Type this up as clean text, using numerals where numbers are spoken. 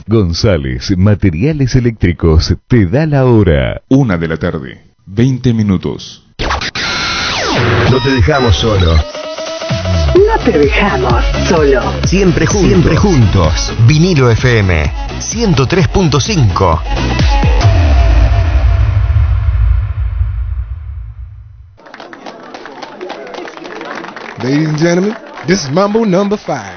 González Materiales Eléctricos te da la hora. 1:20 p.m. No te dejamos solo. No te dejamos solo. Siempre juntos. Siempre juntos. Vinilo FM 103.5. Ladies and gentlemen, this is Mambo number 5.